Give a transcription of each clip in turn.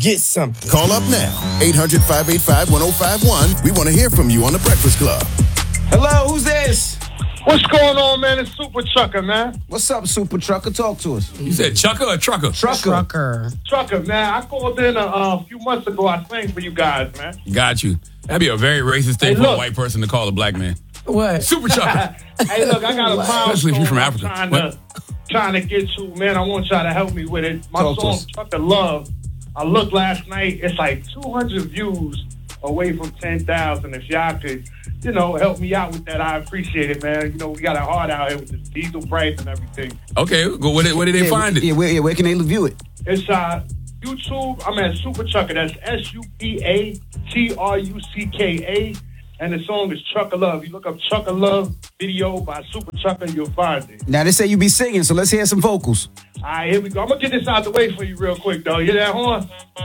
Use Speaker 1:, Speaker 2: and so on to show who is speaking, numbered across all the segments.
Speaker 1: get something.
Speaker 2: Call up now. 800-585-1051. We want to hear from you on The Breakfast Club.
Speaker 1: Hello, who's this?
Speaker 3: What's going on, man? It's Super Trucker, man.
Speaker 1: What's up, Super Trucker? Talk to us.
Speaker 4: You said Chucker or Trucker?
Speaker 1: Trucker.
Speaker 3: Trucker, man. I called in a few months ago. I sang for you guys, man.
Speaker 4: Got you. That'd be a very racist thing for a white person to call a black man.
Speaker 5: What?
Speaker 4: Super Chucker.
Speaker 3: Hey, look, I got a
Speaker 4: Especially if you're from Africa.
Speaker 3: Trying to get to, man. I want y'all to help me with it. My
Speaker 1: Talk to
Speaker 3: song,
Speaker 1: us.
Speaker 3: Trucker Love. I looked last night. It's like 200 views away from 10,000. If y'all could, help me out with that, I appreciate it, man. We got a heart out here with this diesel price and everything.
Speaker 4: Okay, well, where did they find it?
Speaker 1: Yeah, where can they view it?
Speaker 3: It's YouTube. I'm at Super Trucker. That's SUPATRUCKA. And the song is Trucker Love. You look up Trucker Love video by Super Trucker, you'll find it.
Speaker 1: Now, they say you be singing, so let's hear some vocals.
Speaker 3: All right, here we go. I'm going to get this out the way for you real quick, though. You hear that horn?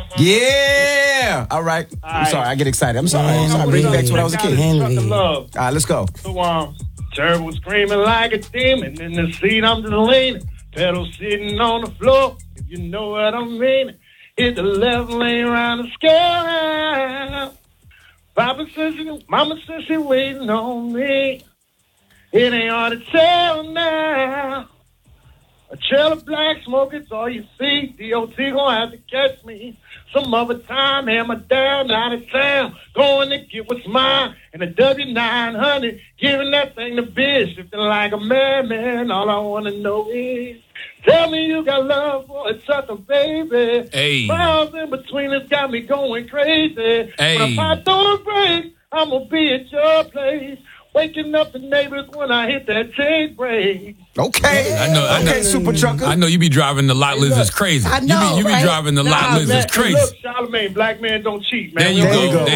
Speaker 1: Yeah. All right. I'm sorry. I get excited. I'm sorry. Bring me back to when I was a kid.
Speaker 3: Trucker Love.
Speaker 1: All right, let's go.
Speaker 3: So, turbo screaming like a demon. In the seat, I'm just leaning. Pedal sitting on the floor, if you know what I mean. Hit the left lane around the scale. Papa says, Mama says she waiting on me. It ain't hard to tell now. A trail of black smoke, it's all you see. DOT gonna have to catch me some other time. Hammer down, out of town, going to get what's mine. And a W900, giving that thing to biz, shifting like a madman. All I wanna know is, tell me you got love for a trucker, baby.
Speaker 4: Hey.
Speaker 3: Miles in between us got me going crazy.
Speaker 4: Hey.
Speaker 3: But if I don't break, I'm gonna be at your place. Waking up the neighbors when I hit that chain break.
Speaker 1: Okay.
Speaker 4: I know.
Speaker 1: Okay, Super Trucker.
Speaker 4: I know you be driving the lot lizards crazy.
Speaker 5: I know,
Speaker 4: You be
Speaker 5: right?
Speaker 4: driving the lot lizards crazy.
Speaker 3: Look, Charlamagne, black man don't cheat, man.
Speaker 4: There you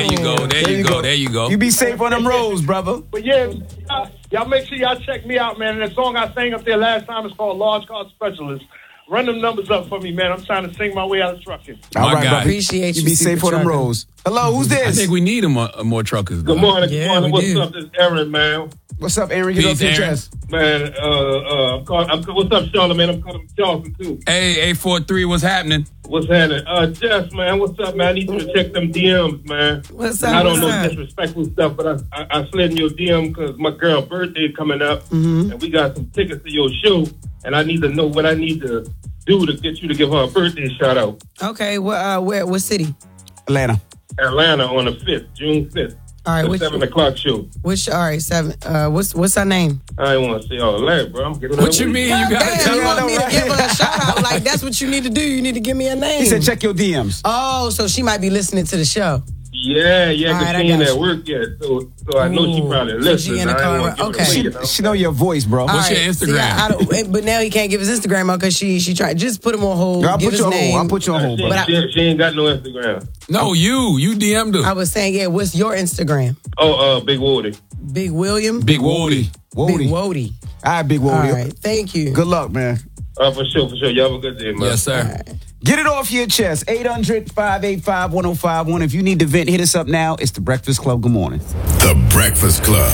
Speaker 4: go.
Speaker 1: You be safe on them roads, brother.
Speaker 3: But yeah, y'all make sure y'all check me out, man. And the song I sang up there last time is called Large Car Specialist. Run them numbers up for me, man. I'm trying to sing my way out of trucking.
Speaker 1: All right, brother.
Speaker 5: Appreciate you.
Speaker 1: You be safe on them roads. Hello, who's this?
Speaker 4: I think we need more truckers.
Speaker 3: Good morning.
Speaker 5: Yeah,
Speaker 3: Good morning.
Speaker 5: we
Speaker 3: What's
Speaker 5: do.
Speaker 3: up? This is Aaron, man.
Speaker 1: What's up, Aaron? Get
Speaker 4: Peace,
Speaker 1: off your
Speaker 4: Aaron.
Speaker 1: chest.
Speaker 3: Man, what's up, Charlamagne? I'm calling Charleston, too.
Speaker 4: Hey, 843, what's happening?
Speaker 3: What's happening? Jess, man, what's up, man? I need you to check them DMs, man.
Speaker 5: What's up?
Speaker 3: I don't know
Speaker 5: What's up?
Speaker 3: disrespectful stuff, but I slid in your DM because my girl's birthday coming up, and we got some tickets to your show, and I need to know what I need to do to get you to give her a birthday shout out.
Speaker 5: Okay, what city?
Speaker 1: Atlanta.
Speaker 3: Atlanta on the 5th, June 5th.
Speaker 5: All right,
Speaker 3: the
Speaker 5: which
Speaker 3: 7 o'clock show.
Speaker 5: all right, 7. What's her name?
Speaker 3: I ain't want to say all that, bro. I'm giving her
Speaker 4: What you mean? You got to
Speaker 5: Damn,
Speaker 4: tell
Speaker 5: you
Speaker 4: me.
Speaker 5: want me to give her a shout out? Like, that's what you need to do. You need to give me a name.
Speaker 1: He said check your DMs.
Speaker 5: Oh, so she might be listening to the show.
Speaker 3: Yeah,
Speaker 5: All
Speaker 3: because
Speaker 5: right, I
Speaker 3: she ain't
Speaker 5: got
Speaker 3: at
Speaker 5: you.
Speaker 3: work yet, so I know she probably
Speaker 5: So
Speaker 3: listens.
Speaker 5: she in the
Speaker 3: I ain't
Speaker 5: car,
Speaker 3: wanna give it
Speaker 5: okay.
Speaker 3: away,
Speaker 1: She,
Speaker 3: you know?
Speaker 1: she know your voice, bro.
Speaker 4: What's
Speaker 5: All
Speaker 4: your
Speaker 5: right,
Speaker 4: Instagram?
Speaker 5: see, I don't, but now he can't give his Instagram out because she tried. Just put him on hold.
Speaker 1: I'll
Speaker 5: give
Speaker 1: put
Speaker 5: his
Speaker 1: you on
Speaker 5: name.
Speaker 1: hold. I'll put you on hold, bro.
Speaker 5: But
Speaker 3: She ain't got no Instagram.
Speaker 4: No, you DM'd her.
Speaker 5: I was saying, yeah, what's your Instagram?
Speaker 3: Oh, Big Woody.
Speaker 5: Big William?
Speaker 4: Big Woody.
Speaker 5: Big Wody.
Speaker 1: All right, Big
Speaker 5: All
Speaker 1: Woody.
Speaker 5: right, thank you.
Speaker 1: Good luck, man.
Speaker 3: For sure. Y'all have a good day, man.
Speaker 4: Yes, sir.
Speaker 1: Get it off your chest. 800-585-1051. If you need to vent, hit us up now. It's The Breakfast Club. Good morning.
Speaker 2: The Breakfast Club.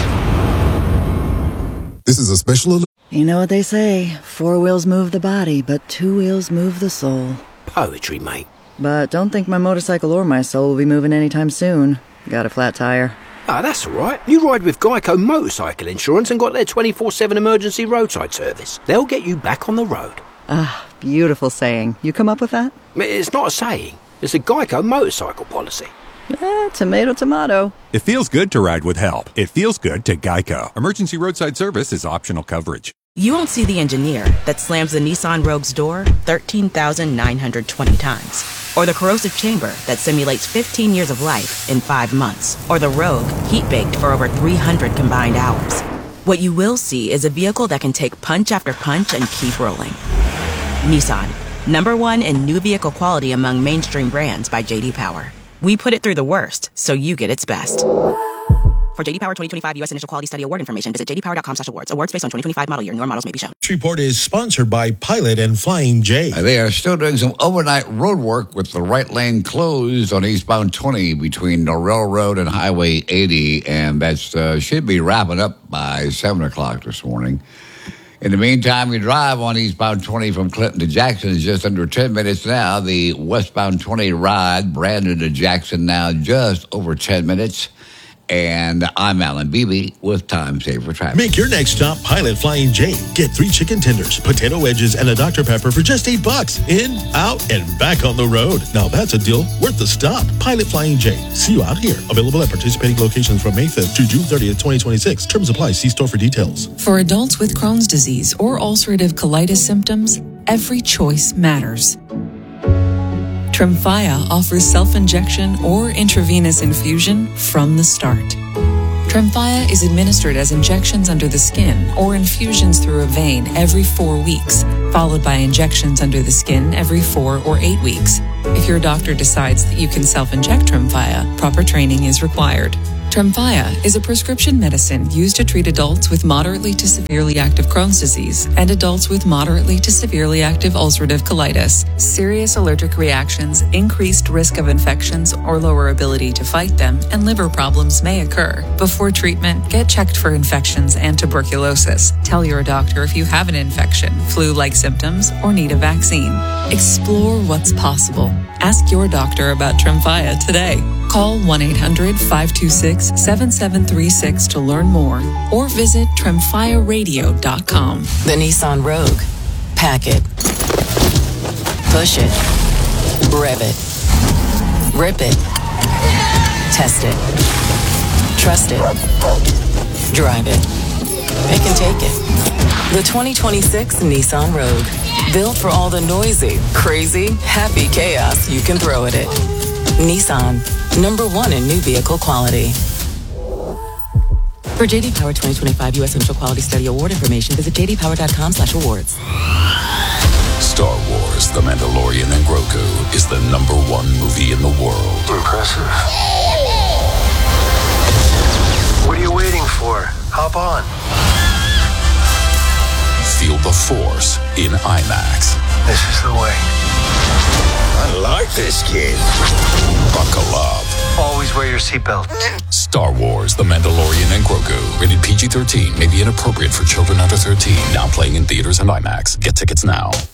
Speaker 6: This is a special.
Speaker 7: You know what they say, 4 wheels move the body, but 2 wheels move the soul.
Speaker 8: Poetry, mate.
Speaker 7: But don't think my motorcycle or my soul will be moving anytime soon. Got a flat tire.
Speaker 8: Ah, that's all right. You ride with Geico Motorcycle Insurance and got their 24/7 emergency roadside service. They'll get you back on the road.
Speaker 7: Ah, beautiful saying. You come up with that?
Speaker 8: It's not a saying. It's a Geico motorcycle policy.
Speaker 7: Tomato, tomato.
Speaker 9: It feels good to ride with help. It feels good to Geico. Emergency roadside service is optional coverage.
Speaker 10: You won't see the engineer that slams the Nissan Rogue's door 13,920 times. Or the corrosive chamber that simulates 15 years of life in 5 months. Or the Rogue heat-baked for over 300 combined hours. What you will see is a vehicle that can take punch after punch and keep rolling. Nissan, #1 in new vehicle quality among mainstream brands by J.D. Power. We put it through the worst, so you get its best. For J.D. Power 2025 U.S. Initial Quality Study Award information, visit jdpower.com/awards. Awards based on 2025 model year. Newer models may be shown.
Speaker 11: This report is sponsored by Pilot and Flying J.
Speaker 12: They are still doing some overnight road work with the right lane closed on eastbound 20 between Norrell Road and Highway 80, and that should be wrapping up by 7 o'clock this morning. In the meantime, your drive on eastbound 20 from Clinton to Jackson is just under 10 minutes now. The westbound 20 ride, Brandon to Jackson, now just over 10 minutes. And I'm Alan Beebe with Time Saver Traffic.
Speaker 11: Make your next stop Pilot Flying J. Get 3 chicken tenders, potato wedges, and a Dr. Pepper for just $8. In, out, and back on the road. Now that's a deal worth the stop. Pilot Flying J. See you out here. Available at participating locations from May 5th to June 30th, 2026. Terms apply. See store for details.
Speaker 6: For adults with Crohn's disease or ulcerative colitis symptoms, every choice matters. Tremfya offers self-injection or intravenous infusion from the start. Tremfya is administered as injections under the skin or infusions through a vein every 4 weeks, followed by injections under the skin every 4 or 8 weeks. If your doctor decides that you can self-inject Tremfya, proper training is required. Tremfya is a prescription medicine used to treat adults with moderately to severely active Crohn's disease and adults with moderately to severely active ulcerative colitis. Serious allergic reactions, increased risk of infections or lower ability to fight them, and liver problems may occur. Before treatment, get checked for infections and tuberculosis. Tell your doctor if you have an infection, flu-like symptoms, or need a vaccine. Explore what's possible. Ask your doctor about Tremfya today. Call 1-800-526-7736 to learn more or visit TremfyaRadio.com.
Speaker 13: The Nissan Rogue. Pack it. Push it. Rev it. Rip it. Test it. Trust it. Drive it. It can take it. The 2026 Nissan Rogue. Built for all the noisy, crazy, happy chaos you can throw at it. Nissan. #1 in new vehicle quality. For J.D. Power 2025 U.S. Central Quality Study Award information, visit jdpower.com/awards.
Speaker 14: Star Wars: The Mandalorian and Grogu is the #1 movie in the world.
Speaker 15: Impressive. What are you waiting for? Hop on.
Speaker 14: Feel the Force in IMAX.
Speaker 15: This is the way.
Speaker 14: I like this kid. Buckle up.
Speaker 15: Always wear your seatbelt.
Speaker 14: Star Wars: The Mandalorian and Grogu. Rated PG-13. May be inappropriate for children under 13. Now playing in theaters and IMAX. Get tickets now.